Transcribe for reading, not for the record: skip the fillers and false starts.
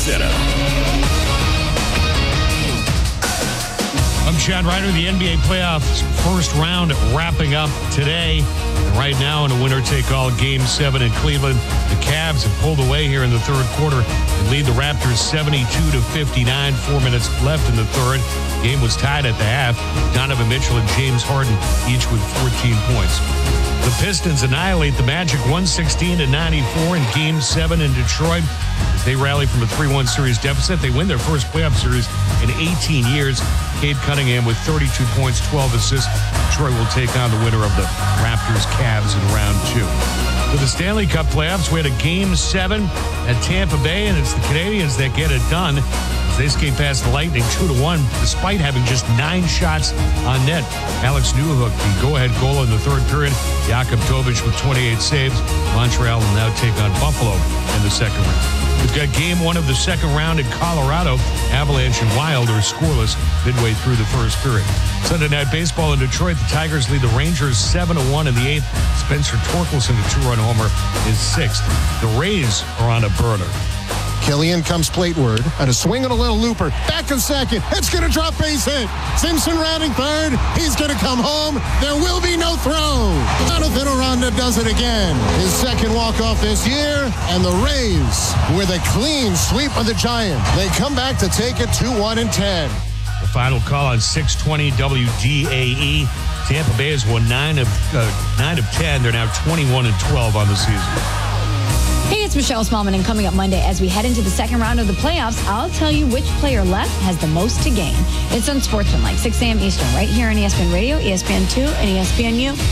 Center. I'm Chad Ryder. The NBA playoffs first round wrapping up today. And right now in a winner-take-all Game 7 in Cleveland, the Cavs have pulled away here in the third quarter and lead the Raptors 72-59. 4 minutes left in the third. Game was tied at the half. Donovan Mitchell and James Harden each with 14 points. The Pistons annihilate the Magic 116-94 in Game 7 in Detroit. As they rally from a 3-1 series deficit, they win their first playoff series in 18 years. Cade Cunningham with 32 points, 12 assists. Detroit will take on the winner of the Raptors-Cavs in round 2. For the Stanley Cup playoffs, we had a Game 7 at Tampa Bay, and it's the Canadiens that get it done. They skate past the Lightning 2-1, despite having just 9 shots on net. Alex Newhook, the go-ahead goal in the third period. Jakub Tobic with 28 saves. Montreal will now take on Buffalo in the second round. We've got Game 1 of the second round in Colorado. Avalanche and Wild are scoreless midway through the first period. Sunday Night Baseball in Detroit. The Tigers lead the Rangers 7-1 in the 8th. Spencer Torkelson, a 2-run homer, is 6th. The Rays are on a burner. Killian comes plateward, and a swing and a little looper. Back to second. It's going to drop base hit. Simpson rounding third. He's going to come home. There will be no throw. Jonathan Aranda does it again. His second walk-off this year, and the Rays with a clean sweep of the Giants. They come back to take it 2-1 and 10. The final call on 620 WDAE. Tampa Bay has won 9 of 10. They're now 21-12 on the season. Hey, it's Michelle Smallman, and coming up Monday as we head into the second round of the playoffs, I'll tell you which player left has the most to gain. It's Unsportsmanlike, 6 a.m. Eastern, right here on ESPN Radio, ESPN2, and ESPNU.